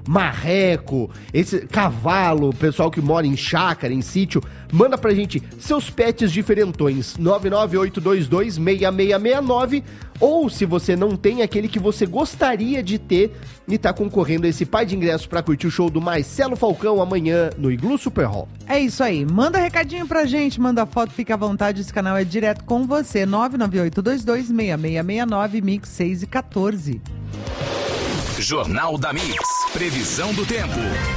marreco, esse cavalo, pessoal que mora em chácara, em sítio, manda pra gente seus pets diferentões, 998226669, ou se você não tem, aquele que você gostaria de ter e tá concorrendo a esse par de ingressos pra curtir o show do Marcelo Falcão amanhã no Iglu Super Hall. É isso aí, manda recadinho pra gente, manda foto, fica à vontade, esse canal é direto com você, 998226669, Mix 6 e 14. Jornal da Mix, previsão do tempo.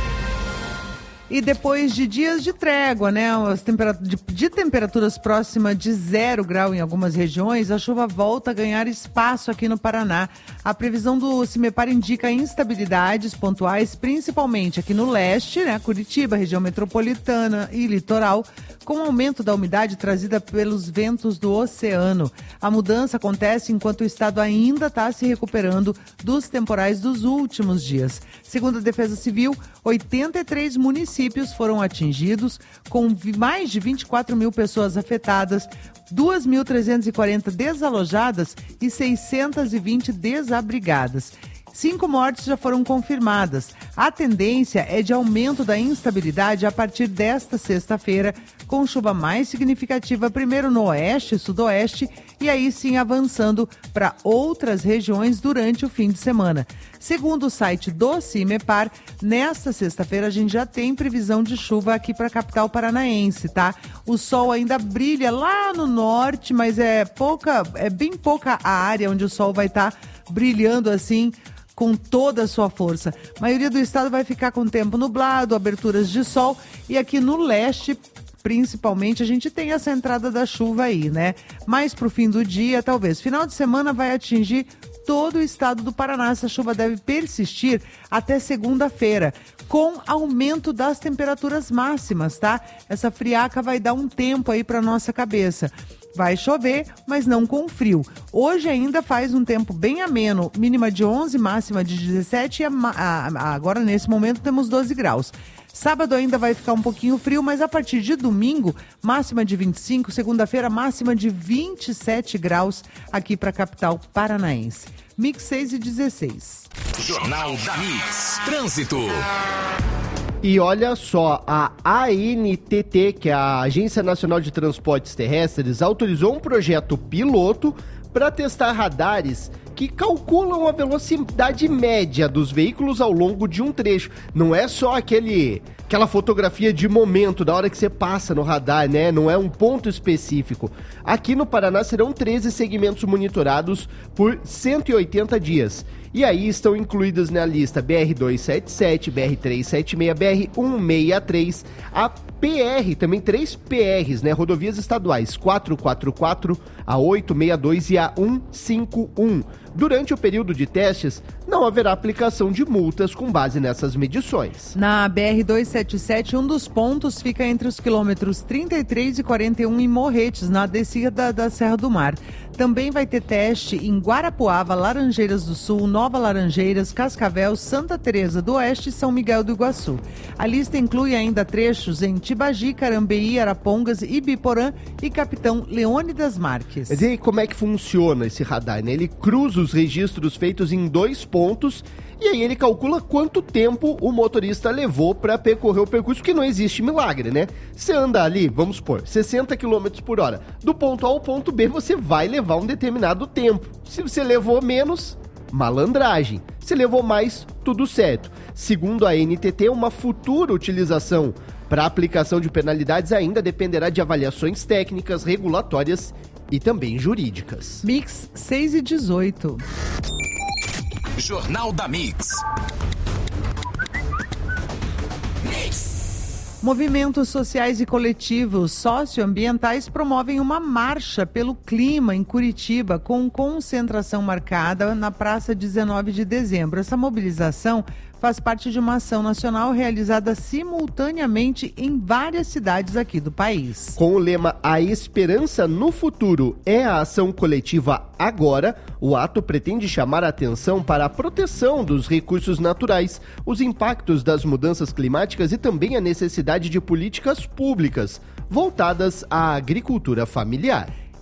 E depois de dias de trégua, né, de temperaturas próximas de 0 grau em algumas regiões, a chuva volta a ganhar espaço aqui no Paraná. A previsão do CIMEPAR indica instabilidades pontuais, principalmente aqui no leste, né, Curitiba, região metropolitana e litoral, com aumento da umidade trazida pelos ventos do oceano. A mudança acontece enquanto o estado ainda está se recuperando dos temporais dos últimos dias. Segundo a Defesa Civil, 83 municípios foram atingidos, com mais de 24 mil pessoas afetadas, 2.340 desalojadas e 620 desabrigadas. 5 mortes já foram confirmadas. A tendência é de aumento da instabilidade a partir desta sexta-feira, com chuva mais significativa primeiro no oeste e sudoeste e aí sim avançando para outras regiões durante o fim de semana. Segundo o site do CIMEPAR, nesta sexta-feira a gente já tem previsão de chuva aqui para a capital paranaense, tá? O sol ainda brilha lá no norte, mas é bem pouca a área onde o sol vai estar brilhando assim, com toda a sua força. A maioria do estado vai ficar com tempo nublado, aberturas de sol, e aqui no leste, principalmente, a gente tem essa entrada da chuva aí, né? Mais pro fim do dia, talvez. Final de semana vai atingir todo o estado do Paraná. Essa chuva deve persistir até segunda-feira, com aumento das temperaturas máximas, tá? Essa friaca vai dar um tempo aí para nossa cabeça. Vai chover, mas não com frio. Hoje ainda faz um tempo bem ameno, mínima de 11, máxima de 17 e agora nesse momento temos 12 graus. Sábado ainda vai ficar um pouquinho frio, mas a partir de domingo, máxima de 25, segunda-feira máxima de 27 graus aqui para a capital paranaense. Mix 6 e 16. Jornal da Mix, trânsito. E olha só, a ANTT, que é a Agência Nacional de Transportes Terrestres, autorizou um projeto piloto para testar radares que calculam a velocidade média dos veículos ao longo de um trecho. Não é só aquela fotografia de momento, da hora que você passa no radar, né? Não é um ponto específico. Aqui no Paraná serão 13 segmentos monitorados por 180 dias. E aí estão incluídas na lista BR-277, BR-376, BR-163, a PR, também 3 PRs, né? Rodovias estaduais, 444, a 862 e a 151. Durante o período de testes, não haverá aplicação de multas com base nessas medições. Na BR-277, um dos pontos fica entre os quilômetros 33 e 41 em Morretes, na descida da Serra do Mar. Também vai ter teste em Guarapuava, Laranjeiras do Sul, Nova Laranjeiras, Cascavel, Santa Teresa do Oeste e São Miguel do Iguaçu. A lista inclui ainda trechos em Tibagi, Carambeí, Arapongas, Ibiporã e Capitão Leônidas Marques. Mas e aí, como é que funciona esse radar, né? Ele cruza os registros feitos em 2 pontos e aí ele calcula quanto tempo o motorista levou para percorrer o percurso, porque não existe milagre, né? Você anda ali, vamos supor, 60 km por hora. Do ponto A ao ponto B, você vai levar um determinado tempo. Se você levou menos, malandragem. Se levou mais, tudo certo. Segundo a NTT, uma futura utilização para aplicação de penalidades ainda dependerá de avaliações técnicas, regulatórias e também jurídicas. Mix 6 e 18. Jornal da Mix. Movimentos sociais e coletivos socioambientais promovem uma marcha pelo clima em Curitiba, com concentração marcada na Praça 19 de Dezembro. Essa mobilização faz parte de uma ação nacional realizada simultaneamente em várias cidades aqui do país. Com o lema A Esperança no Futuro é a ação coletiva agora, o ato pretende chamar a atenção para a proteção dos recursos naturais, os impactos das mudanças climáticas e também a necessidade de políticas públicas voltadas à agricultura familiar.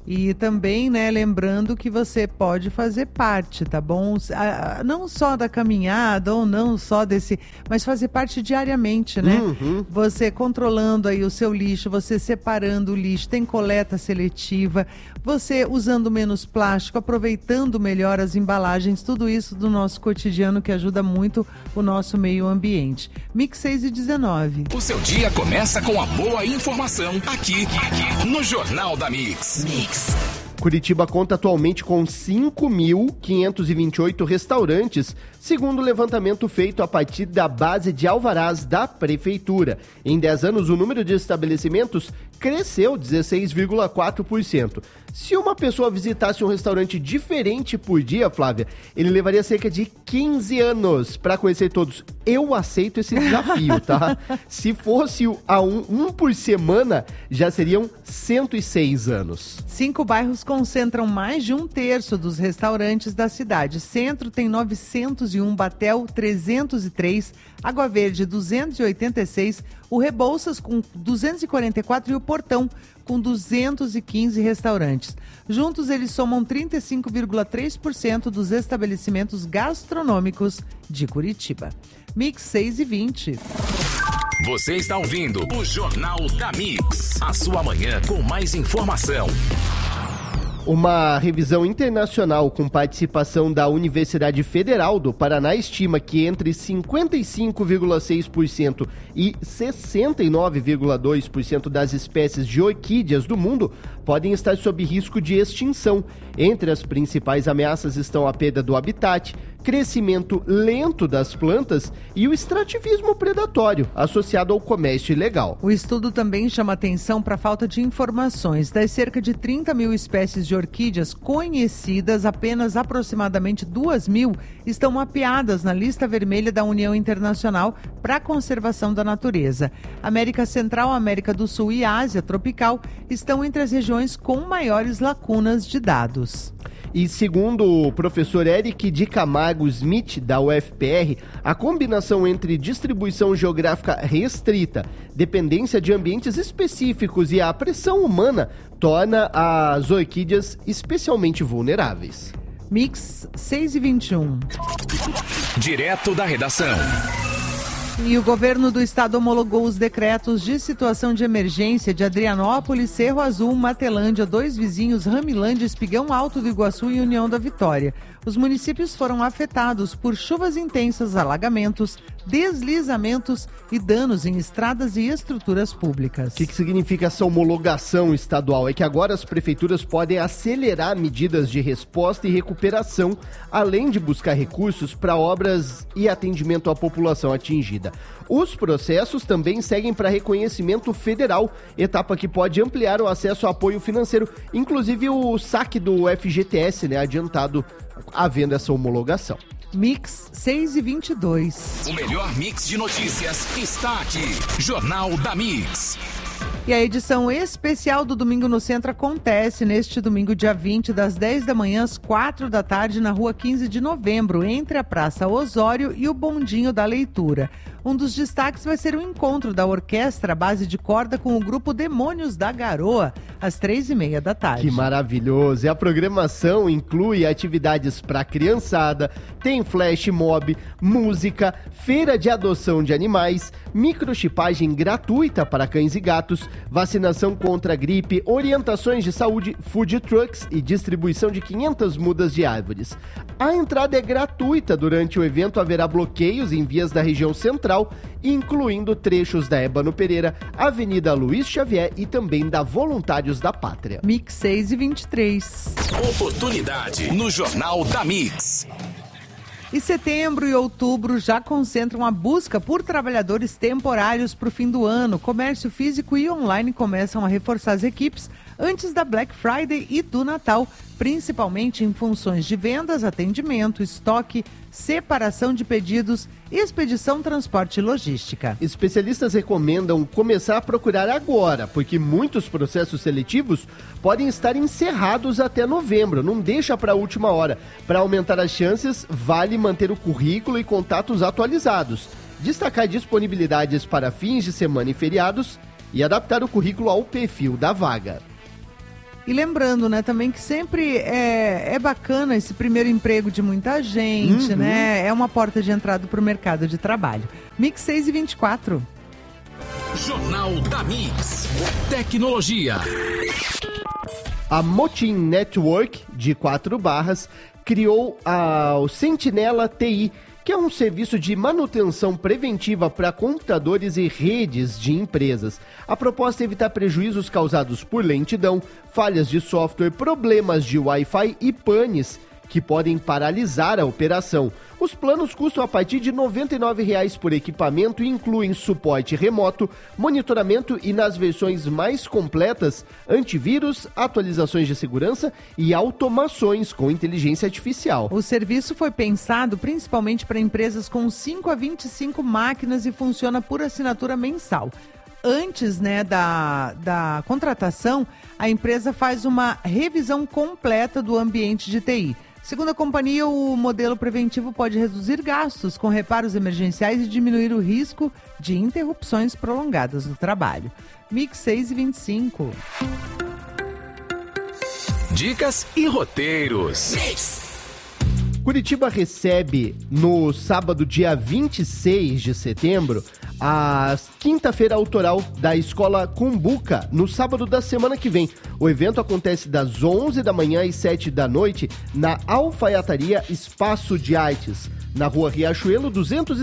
E também, né, lembrando que você pode fazer parte, tá bom? Não só da caminhada ou não só desse, mas fazer parte diariamente, né? Você controlando aí o seu lixo, você separando o lixo, tem coleta seletiva, você usando menos plástico, aproveitando melhor as embalagens, tudo isso do nosso cotidiano que ajuda muito o nosso meio ambiente. Mix 6:19. O seu dia começa com a boa informação aqui no Jornal da Mix. Curitiba conta atualmente com 5.528 restaurantes, segundo o levantamento feito a partir da base de alvarás da Prefeitura. Em 10 anos, o número de estabelecimentos cresceu 16,4%. Se uma pessoa visitasse um restaurante diferente por dia, Flávia, ele levaria cerca de 15 anos para conhecer todos. Eu aceito esse desafio, tá? Se fosse um por semana, já seriam 106 anos. 5 bairros concentram mais de 1/3 dos restaurantes da cidade. Centro tem 901, Batel 303, Água Verde 286, o Rebouças com 244 e o Portão com 215 restaurantes. Juntos, eles somam 35,3% dos estabelecimentos gastronômicos de Curitiba. Mix 6:20. Você está ouvindo o Jornal da Mix. A sua manhã com mais informação. Uma revisão internacional com participação da Universidade Federal do Paraná estima que entre 55,6% e 69,2% das espécies de orquídeas do mundo podem estar sob risco de extinção. Entre as principais ameaças estão a perda do habitat, crescimento lento das plantas e o extrativismo predatório associado ao comércio ilegal. O estudo também chama atenção para a falta de informações. Das cerca de 30 mil espécies de orquídeas conhecidas, apenas aproximadamente 2.000 estão mapeadas na lista vermelha da União Internacional para a Conservação da Natureza. América Central, América do Sul e Ásia tropical estão entre as regiões com maiores lacunas de dados. E segundo o professor Eric de Camargo Smith, da UFPR, a combinação entre distribuição geográfica restrita, dependência de ambientes específicos e a pressão humana torna as orquídeas especialmente vulneráveis. Mix 6:21. Direto da redação. E o governo do estado homologou os decretos de situação de emergência de Adrianópolis, Cerro Azul, Matelândia, Dois Vizinhos, Ramilândia, Espigão Alto do Iguaçu e União da Vitória. Os municípios foram afetados por chuvas intensas, alagamentos, deslizamentos e danos em estradas e estruturas públicas. O que significa essa homologação estadual? É que agora as prefeituras podem acelerar medidas de resposta e recuperação, além de buscar recursos para obras e atendimento à população atingida. Os processos também seguem para reconhecimento federal, etapa que pode ampliar o acesso a apoio financeiro, inclusive o saque do FGTS, né, adiantado, havendo essa homologação. Mix 6:22. O melhor mix de notícias está aqui. Jornal da Mix. E a edição especial do Domingo no Centro acontece neste domingo, dia 20, das 10 da manhã às 4 da tarde, na rua 15 de novembro, entre a Praça Osório e o Bondinho da Leitura. Um dos destaques vai ser o encontro da orquestra à base de corda com o grupo Demônios da Garoa, às 3h30 da tarde. Que maravilhoso! E a programação inclui atividades para criançada, tem flash mob, música, feira de adoção de animais, microchipagem gratuita para cães e gatos, vacinação contra a gripe, orientações de saúde, food trucks e distribuição de 500 mudas de árvores. A entrada é gratuita. Durante o evento haverá bloqueios em vias da região central, incluindo trechos da Ébano Pereira, Avenida Luiz Xavier e também da Voluntários da Pátria. Mix 6:23. Oportunidade no Jornal da Mix. E setembro e outubro já concentram a busca por trabalhadores temporários para o fim do ano. Comércio físico e online começam a reforçar as equipes antes da Black Friday e do Natal, principalmente em funções de vendas, atendimento, estoque, separação de pedidos, expedição, transporte e logística. Especialistas recomendam começar a procurar agora, porque muitos processos seletivos podem estar encerrados até novembro. Não deixa para a última hora. Para aumentar as chances, vale manter o currículo e contatos atualizados, destacar disponibilidades para fins de semana e feriados e adaptar o currículo ao perfil da vaga. E lembrando, né, também que sempre é bacana esse primeiro emprego de muita gente, né? É uma porta de entrada para o mercado de trabalho. Mix 6h24. Jornal da Mix. Tecnologia. A Motin Network, de 4 barras, criou o Sentinela TI, que é um serviço de manutenção preventiva para computadores e redes de empresas. A proposta é evitar prejuízos causados por lentidão, falhas de software, problemas de Wi-Fi e panes que podem paralisar a operação. Os planos custam a partir de R$ 99,00 por equipamento e incluem suporte remoto, monitoramento e, nas versões mais completas, antivírus, atualizações de segurança e automações com inteligência artificial. O serviço foi pensado principalmente para empresas com 5 a 25 máquinas e funciona por assinatura mensal. Antes, né, da contratação, a empresa faz uma revisão completa do ambiente de TI. Segundo a companhia, o modelo preventivo pode reduzir gastos com reparos emergenciais e diminuir o risco de interrupções prolongadas do trabalho. Mix 6h25. Dicas e roteiros. Mix. Curitiba recebe, no sábado, dia 26 de setembro, a quinta-feira autoral da Escola Cumbuca, no sábado da semana que vem. O evento acontece das 11 da manhã às 7 da noite na Alfaiataria Espaço de Artes, na Rua Riachuelo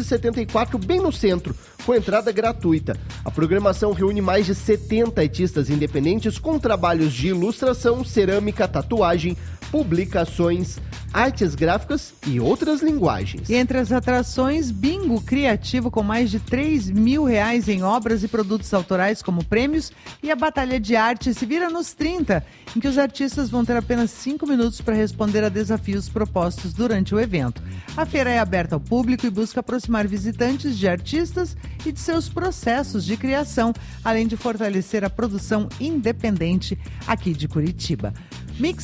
274, bem no centro, com entrada gratuita. A programação reúne mais de 70 artistas independentes com trabalhos de ilustração, cerâmica, tatuagem, publicações, artes gráficas e outras linguagens. E entre as atrações, bingo criativo com mais de R$3.000 em obras e produtos autorais como prêmios, e a Batalha de Arte Se Vira nos 30, em que os artistas vão ter apenas 5 minutos para responder a desafios propostos durante o evento. A feira é aberta ao público e busca aproximar visitantes de artistas e de seus processos de criação, além de fortalecer a produção independente aqui de Curitiba. Mix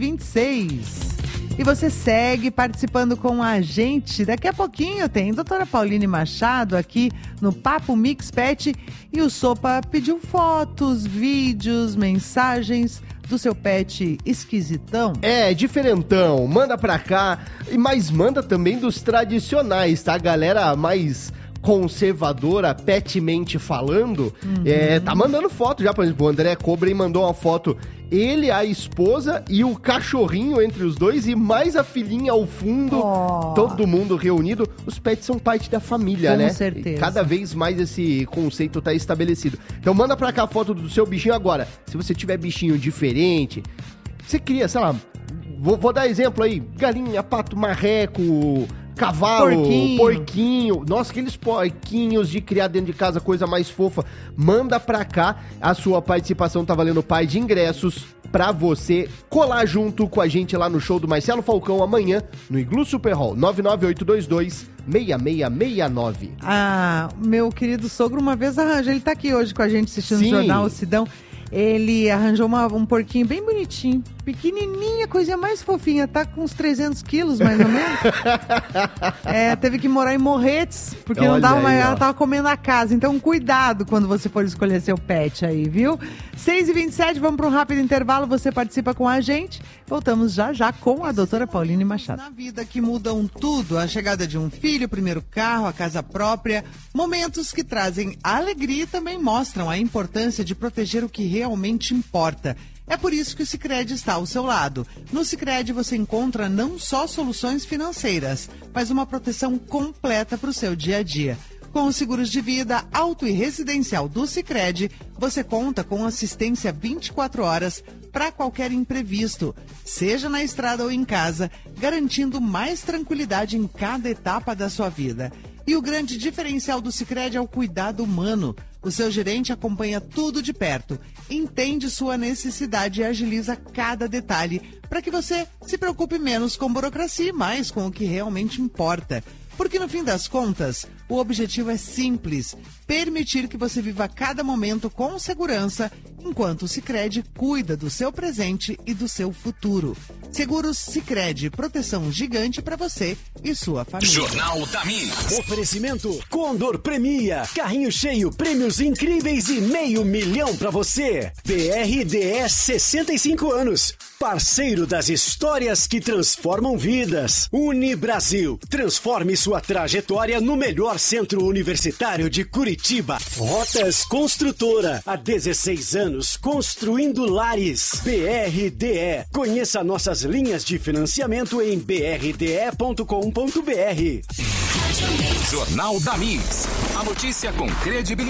6h26. E você segue participando com a gente. Daqui a pouquinho tem doutora Pauline Machado aqui no Papo Mix Pet. E o Sopa pediu fotos, vídeos, mensagens do seu pet esquisitão. É, diferentão. Manda pra cá. Mas manda também dos tradicionais, tá? A galera mais conservadora, petmente falando, tá mandando foto já. Por exemplo, o André Cobra mandou uma foto, ele, a esposa e o cachorrinho entre os dois e mais a filhinha ao fundo, todo mundo reunido. Os pets são parte da família, né? Com certeza. E cada vez mais esse conceito tá estabelecido. Então manda pra cá a foto do seu bichinho agora. Se você tiver bichinho diferente, você cria, sei lá, vou dar exemplo aí, galinha, pato, marreco, cavalo, porquinho. Nossa, aqueles porquinhos de criar dentro de casa, coisa mais fofa. Manda pra cá. A sua participação tá valendo par de ingressos pra você colar junto com a gente lá no show do Marcelo Falcão amanhã no Iglu Super Hall, 99822-6669. Ah, meu querido sogro uma vez arranjou, ele tá aqui hoje com a gente assistindo o Jornal, o Sidão. Ele arranjou um porquinho bem bonitinho, pequenininha, coisinha mais fofinha, tá com uns 300 quilos mais ou menos. Teve que morar em Morretes, porque não dava mais, ela tava comendo a casa. Então cuidado quando você for escolher seu pet aí, viu? 6h27, vamos para um rápido intervalo, você participa com a gente. Voltamos já com a doutora Pauline Machado. Na vida que mudam tudo, a chegada de um filho, o primeiro carro, a casa própria, momentos que trazem alegria e também mostram a importância de proteger o que realmente importa. É por isso que o Sicredi está ao seu lado. No Sicredi você encontra não só soluções financeiras, mas uma proteção completa para o seu dia a dia. Com os seguros de vida, auto e residencial do Sicredi, você conta com assistência 24 horas para qualquer imprevisto, seja na estrada ou em casa, garantindo mais tranquilidade em cada etapa da sua vida. E o grande diferencial do Sicredi é o cuidado humano. O seu gerente acompanha tudo de perto, entende sua necessidade e agiliza cada detalhe para que você se preocupe menos com burocracia e mais com o que realmente importa. Porque no fim das contas, o objetivo é simples: permitir que você viva cada momento com segurança, enquanto o Sicredi cuida do seu presente e do seu futuro. Seguros Sicredi, proteção gigante para você e sua família. Jornal da Mix. Oferecimento Condor Premia. Carrinho cheio, prêmios incríveis e R$500 mil pra você. BRDS 65 anos. Parceiro das histórias que transformam vidas. Unibrasil. Transforme sua trajetória no melhor centro universitário de Curitiba. Rotas Construtora. Há 16 anos construindo lares. BRDE. Conheça nossas linhas de financiamento em brde.com.br. Jornal da Mix. A notícia com credibilidade.